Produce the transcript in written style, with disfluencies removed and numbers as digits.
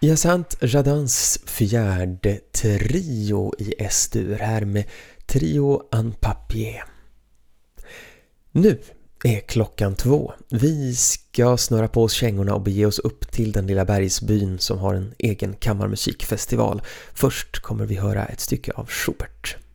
Jacinthe Jardins fjärde trio i S-dur här med Trio en papier. Nu är klockan 2. Vi ska snöra på oss kängorna och bege oss upp till den lilla bergsbyn som har en egen kammarmusikfestival. Först kommer vi höra ett stycke av Schubert.